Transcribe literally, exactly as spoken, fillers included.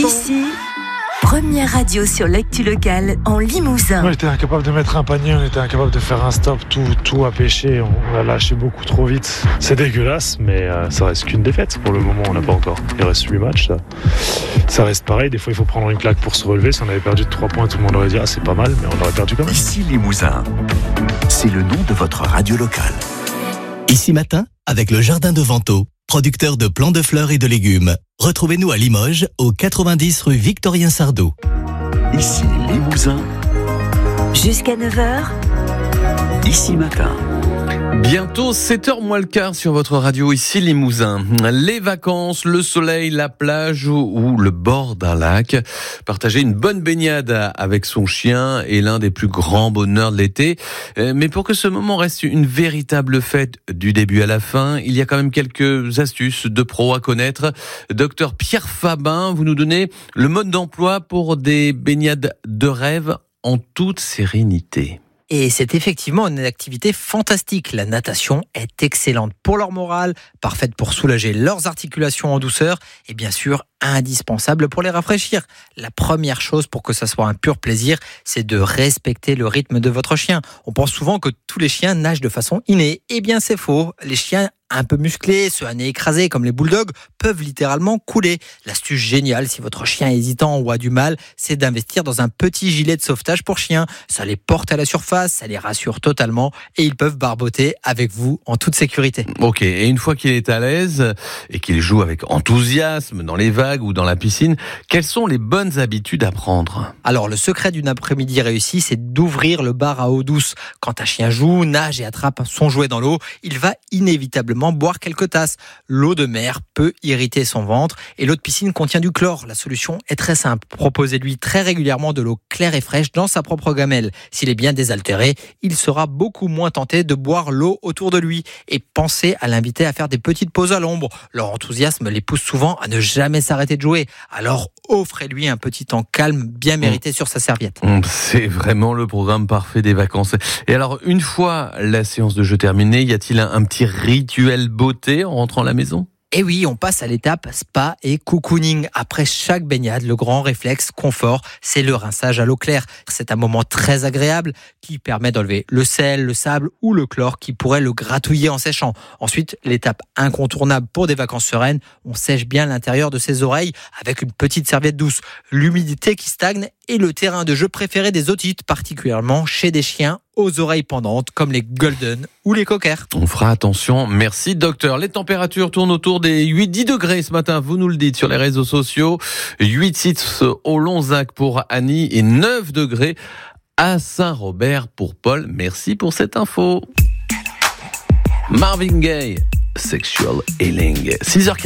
Ici, première radio sur l'actu locale en Limousin. On était incapable de mettre un panier, on était incapable de faire un stop, tout, tout a pêché, on a lâché beaucoup trop vite. C'est dégueulasse, mais euh, ça reste qu'une défaite. Pour le moment, on n'a pas encore. Il reste huit matchs, ça. ça reste pareil. Des fois, il faut prendre une claque pour se relever. Si on avait perdu de trois points, tout le monde aurait dit « Ah, c'est pas mal », mais on aurait perdu quand même. Ici Limousin, c'est le nom de votre radio locale. Ici Matin, avec le Jardin de Vento, producteur de plants de fleurs et de légumes. Retrouvez-nous à Limoges, au quatre-vingt-dix rue Victorien Sardou. Ici Limousin, Jusqu'à neuf heures, Ici Matin. Bientôt sept heures moins le quart sur votre radio ici Limousin. Les vacances, le soleil, la plage ou, ou le bord d'un lac. Partager une bonne baignade avec son chien est l'un des plus grands bonheurs de l'été. Mais pour que ce moment reste une véritable fête du début à la fin, il y a quand même quelques astuces de pro à connaître. Docteur Pierre Fabin, vous nous donnez le mode d'emploi pour des baignades de rêve en toute sérénité. Et c'est effectivement une activité fantastique. La natation est excellente pour leur morale, parfaite pour soulager leurs articulations en douceur et bien sûr indispensable pour les rafraîchir. La première chose pour que ça soit un pur plaisir, c'est de respecter le rythme de votre chien. On pense souvent que tous les chiens nagent de façon innée. Eh bien c'est faux. Les chiens un peu musclés, ceux à nez écrasé comme les bulldogs, peuvent littéralement couler. L'astuce géniale, si votre chien est hésitant ou a du mal, c'est d'investir dans un petit gilet de sauvetage pour chiens. Ça les porte à la surface, ça les rassure totalement et ils peuvent barboter avec vous en toute sécurité. Ok, et une fois qu'il est à l'aise et qu'il joue avec enthousiasme dans les vagues ou dans la piscine, quelles sont les bonnes habitudes à prendre ? Alors, le secret d'une après-midi réussie, c'est d'ouvrir le bar à eau douce. Quand un chien joue, nage et attrape son jouet dans l'eau, il va inévitablement boire quelques tasses. L'eau de mer peut irriter son ventre et l'eau de piscine contient du chlore. La solution est très simple. Proposez-lui très régulièrement de l'eau claire et fraîche dans sa propre gamelle. S'il est bien désaltéré, il sera beaucoup moins tenté de boire l'eau autour de lui. Et pensez à l'inviter à faire des petites pauses à l'ombre. Leur enthousiasme les pousse souvent à ne jamais s'arrêter de jouer. Alors offrez-lui un petit temps calme bien mérité mmh. sur sa serviette. C'est vraiment le programme parfait des vacances. Et alors, une fois la séance de jeu terminée, y a-t-il un, un petit rituel beauté en rentrant à la maison ? Et oui, on passe à l'étape spa et cocooning. Après chaque baignade, le grand réflexe confort, c'est le rinçage à l'eau claire. C'est un moment très agréable qui permet d'enlever le sel, le sable ou le chlore qui pourrait le gratouiller en séchant. Ensuite, l'étape incontournable pour des vacances sereines, on sèche bien l'intérieur de ses oreilles avec une petite serviette douce. L'humidité qui stagne est le terrain de jeu préféré des otites, particulièrement chez des chiens aux oreilles pendantes comme les golden ou les cockers. On fera attention. Merci docteur. Les températures tournent autour des huit dix degrés ce matin, vous nous le dites sur les réseaux sociaux. huit six au Lonzac pour Annie et neuf degrés à Saint-Robert pour Paul. Merci pour cette info. Marvin Gaye, Sexual Healing. six heures